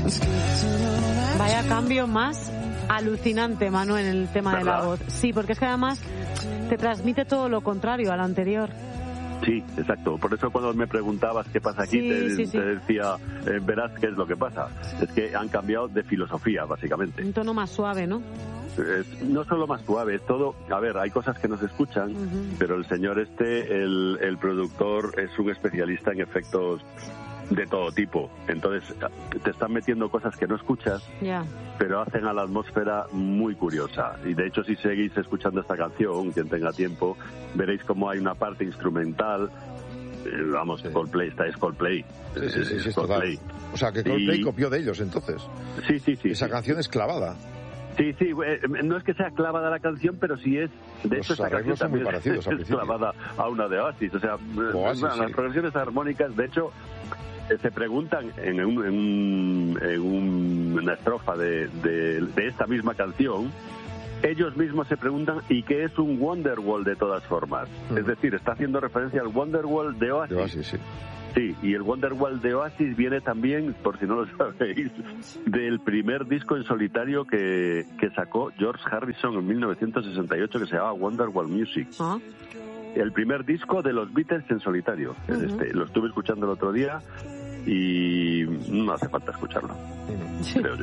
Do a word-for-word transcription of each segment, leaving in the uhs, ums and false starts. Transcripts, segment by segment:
Vaya cambio más alucinante, Manu, en el tema ¿verdad? De la voz. Sí, porque es que además te transmite todo lo contrario al anterior. Sí, exacto. Por eso cuando me preguntabas qué pasa aquí, sí, te, sí, sí. te decía, eh, verás qué es lo que pasa. Es que han cambiado de filosofía, básicamente. Un tono más suave, ¿no? Es, no solo más suave, es todo... A ver, hay cosas que no se escuchan, uh-huh. pero el señor este, el, el productor, es un especialista en efectos de todo tipo. Entonces, te están metiendo cosas que no escuchas, yeah. pero hacen a la atmósfera muy curiosa. Y de hecho, si seguís escuchando esta canción, quien tenga tiempo, veréis cómo hay una parte instrumental. Eh, vamos, sí. Coldplay, esta es Coldplay. Sí, sí, sí, es sí, Coldplay. O sea, que Coldplay y... copió de ellos, entonces. Sí, sí, sí. Esa sí. canción es clavada. Sí, sí, eh, no es que sea clavada la canción, pero sí es... De Los hecho, esta canción son muy parecidos es, es clavada a una de Oasis. O sea, Oasis, bueno, sí. las progresiones armónicas, de hecho... se preguntan en, un, en, un, en un, una estrofa de, de, de esta misma canción, ellos mismos se preguntan ¿y qué es un Wonderwall de todas formas? Mm. Es decir, está haciendo referencia al Wonderwall de Oasis. De Oasis, sí. Sí, y el Wonderwall de Oasis viene también, por si no lo sabéis, del primer disco en solitario que, que sacó George Harrison en mil novecientos sesenta y ocho, que se llamaba Wonderwall Music. ¿Ah? El primer disco de los Beatles en solitario. Uh-huh. Es este. Lo estuve escuchando el otro día y no hace falta escucharlo, sí. creo yo.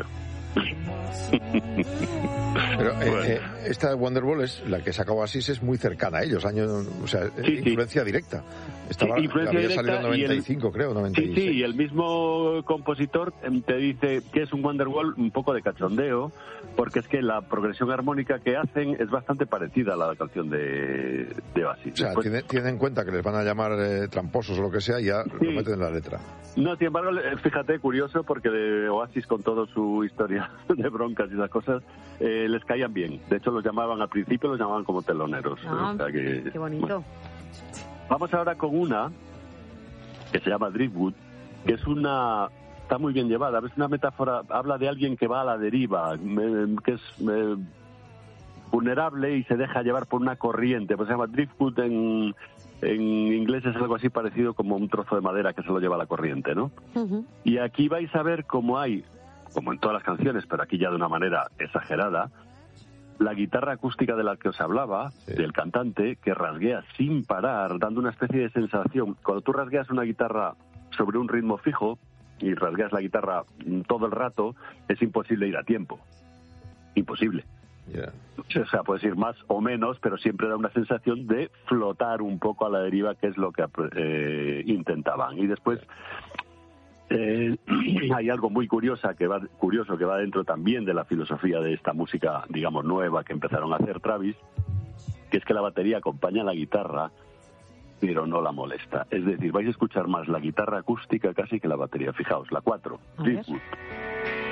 Pero eh, bueno. eh, esta Wonderwall es la que sacó Oasis, es muy cercana a ellos, años, o sea, sí, influencia sí. directa. Estaba, sí, influencia había directa salido en noventa y cinco, y el, creo, noventa y seis. Sí, sí, y el mismo compositor te dice que es un Wonderwall un poco de cachondeo, porque es que la progresión armónica que hacen es bastante parecida a la canción de, de Oasis. O sea, Después, tiene, tiene en cuenta que les van a llamar eh, tramposos o lo que sea y ya sí. lo meten en la letra. No, sin embargo, fíjate, curioso, porque de Oasis, con toda su historia de broncas y esas cosas, eh, les caían bien. De hecho, los llamaban, al principio los llamaban como teloneros. Ah, o sea que, qué bonito. Bueno. Vamos ahora con una que se llama Driftwood, que es una... Está muy bien llevada, es una metáfora, habla de alguien que va a la deriva, que es eh, vulnerable y se deja llevar por una corriente. Pues se llama Driftwood en... En inglés es algo así parecido como un trozo de madera que se lo lleva la corriente, ¿no? Uh-huh. Y aquí vais a ver cómo hay, como en todas las canciones, pero aquí ya de una manera exagerada, la guitarra acústica de la que os hablaba, sí. del cantante, que rasguea sin parar, dando una especie de sensación. Cuando tú rasgueas una guitarra sobre un ritmo fijo y rasgueas la guitarra todo el rato, es imposible ir a tiempo. Imposible. Yeah. O sea, puedes ir más o menos, pero siempre da una sensación de flotar un poco a la deriva, que es lo que eh, intentaban. Y después eh, hay algo muy curioso que va curioso que va dentro también de la filosofía de esta música, digamos, nueva que empezaron a hacer Travis, que es que la batería acompaña a la guitarra, pero no la molesta. Es decir, vais a escuchar más la guitarra acústica casi que la batería. Fijaos, la cuatro.